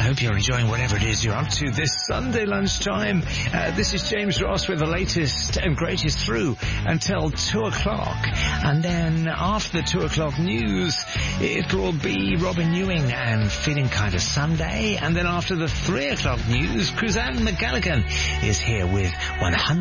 hope you're enjoying whatever it is you're up to this Sunday lunchtime. This is James Ross with the latest and greatest through until 2 o'clock. And then after the 2 o'clock news, it will be Robin Ewing and Feeling Kind of Sunday. And then after the 3 o'clock news, Cruzanne McGalligan is here with 100